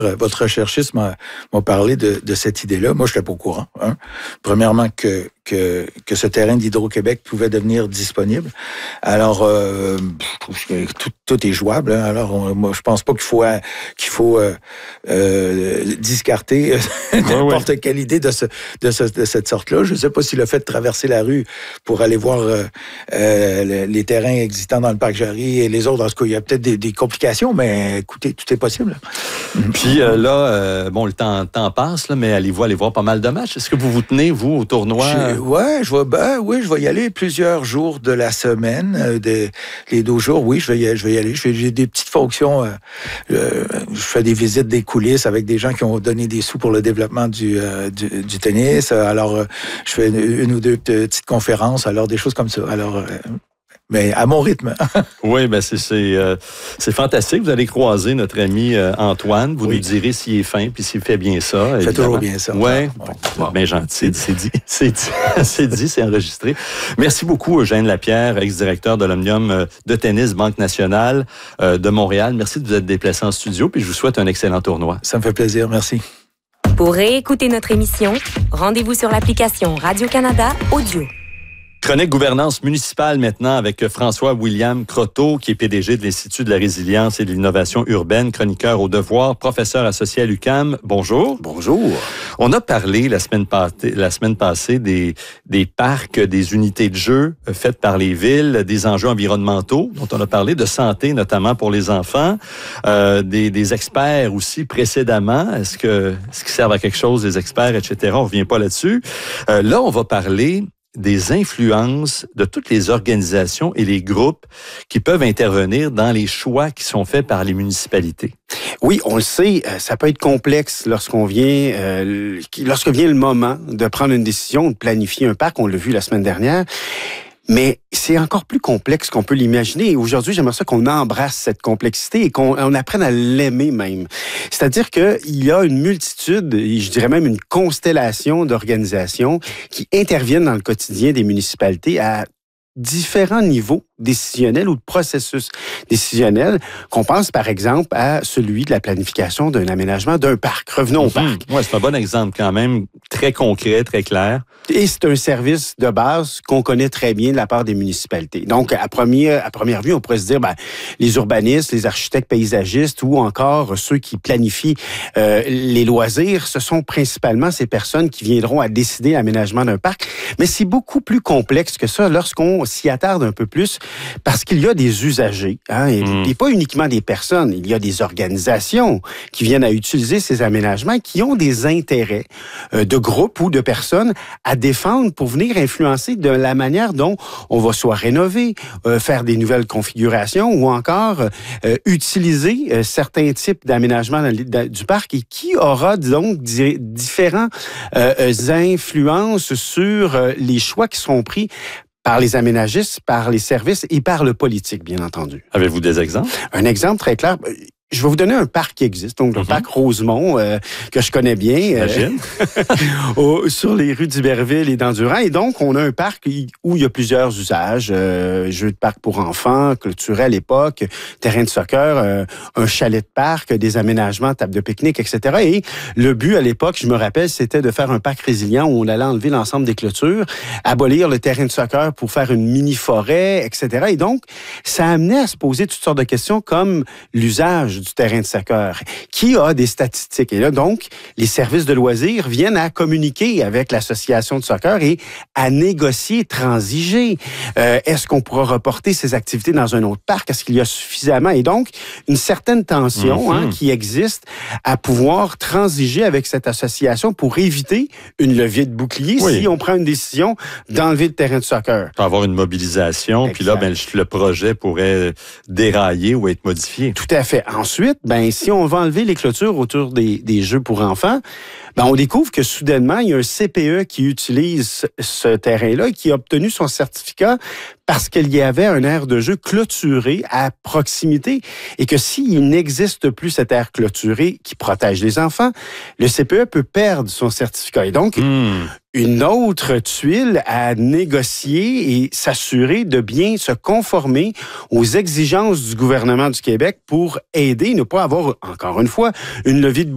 Votre recherchiste m'a parlé de cette idée-là. Moi, je n'étais pas au courant. Hein. Premièrement, que ce terrain d'Hydro-Québec pouvait devenir disponible. Alors, tout est jouable. Hein. Alors, moi, je pense pas qu'il faut discarter n'importe quelle idée de cette sorte-là. Je ne sais pas si le fait de traverser la rue pour aller voir les terrains existants dans le parc Jarry et les autres, en tout cas, il y a peut-être des complications, mais écoutez, tout est possible. Puis là, le temps passe, là, mais allez-vous aller voir pas mal de matchs? Est-ce que vous tenez, vous, au tournoi? Je vais y aller plusieurs jours de la semaine, les 12 jours. Oui, je vais y aller. J'ai des petites fonctions. Je fais des visites des coulisses avec des gens qui ont donné des sous pour le développement du tennis. Alors, je fais une ou deux petites conférences. Alors, des choses comme ça. Alors, mais à mon rythme. Oui, c'est fantastique. Vous allez croiser notre ami Antoine. Vous nous direz s'il est fin puis s'il fait bien ça. Il fait toujours bien ça. Oui, bien gentil. C'est dit. C'est enregistré. Merci beaucoup, Eugène Lapierre, ex-directeur de l'Omnium de tennis Banque nationale de Montréal. Merci de vous être déplacé en studio puis je vous souhaite un excellent tournoi. Ça me fait plaisir. Merci. Pour réécouter notre émission, rendez-vous sur l'application Radio-Canada Audio. Chronique gouvernance municipale maintenant avec François-William Croteau, qui est PDG de l'Institut de la résilience et de l'innovation urbaine, chroniqueur au Devoir, professeur associé à l'UQAM. Bonjour. Bonjour. On a parlé la semaine passée des parcs, des unités de jeu faites par les villes, des enjeux environnementaux dont on a parlé, de santé notamment pour les enfants, des experts aussi précédemment. Est-ce qu'ils servent à quelque chose, les experts, etc.? On revient pas là-dessus. Là, on va parler des influences de toutes les organisations et les groupes qui peuvent intervenir dans les choix qui sont faits par les municipalités. Oui, on le sait, ça peut être complexe lorsque vient le moment de prendre une décision, de planifier un parc. On l'a vu la semaine dernière. Mais c'est encore plus complexe qu'on peut l'imaginer. Et aujourd'hui, j'aimerais ça qu'on embrasse cette complexité et qu'on apprenne à l'aimer même. C'est-à-dire qu'il y a une multitude, et je dirais même une constellation d'organisations qui interviennent dans le quotidien des municipalités à différents niveaux décisionnels ou de processus décisionnels, qu'on pense par exemple à celui de la planification d'un aménagement d'un parc. Revenons au parc. Oui, c'est un bon exemple quand même, très concret, très clair. Et c'est un service de base qu'on connaît très bien de la part des municipalités. Donc, à première vue, on pourrait se dire, les urbanistes, les architectes paysagistes ou encore ceux qui planifient les loisirs, ce sont principalement ces personnes qui viendront à décider l'aménagement d'un parc. Mais c'est beaucoup plus complexe que ça lorsqu'on s'y attarde un peu plus, parce qu'il y a des usagers, et pas uniquement des personnes. Il y a des organisations qui viennent à utiliser ces aménagements, qui ont des intérêts de groupes ou de personnes à défendre pour venir influencer de la manière dont on va soit rénover, faire des nouvelles configurations ou encore utiliser certains types d'aménagements du parc et qui aura donc différents influences sur les choix qui seront pris par les aménagistes, par les services et par le politique, bien entendu. Avez-vous des exemples? Un exemple très clair. Je vais vous donner un parc qui existe, donc le parc Rosemont, que je connais bien. J'imagine. Sur les rues d'Iberville et d'Endurant. Et donc, on a un parc où il y a plusieurs usages. Jeux de parc pour enfants, clôturé à l'époque, terrain de soccer, un chalet de parc, des aménagements, table de pique-nique, etc. Et le but, à l'époque, je me rappelle, c'était de faire un parc résilient où on allait enlever l'ensemble des clôtures, abolir le terrain de soccer pour faire une mini-forêt, etc. Et donc, ça amenait à se poser toutes sortes de questions comme l'usage du terrain de soccer, qui a des statistiques. Et là, donc, les services de loisirs viennent à communiquer avec l'association de soccer et à négocier, transiger. Est-ce qu'on pourra reporter ces activités dans un autre parc? Est-ce qu'il y a suffisamment? Et donc, une certaine tension qui existe à pouvoir transiger avec cette association pour éviter une levée de bouclier si on prend une décision d'enlever le terrain de soccer. Il peut y avoir une mobilisation, puis là, le projet pourrait dérailler ou être modifié. Tout à fait. Ensuite, si on va enlever les clôtures autour des jeux pour enfants, on découvre que soudainement, il y a un CPE qui utilise ce terrain-là et qui a obtenu son certificat parce qu'il y avait un aire de jeu clôturé à proximité et que s'il n'existe plus cette aire clôturée qui protège les enfants, le CPE peut perdre son certificat. Et donc, une autre tuile à négocier et s'assurer de bien se conformer aux exigences du gouvernement du Québec pour aider, ne pas avoir, encore une fois, une levée de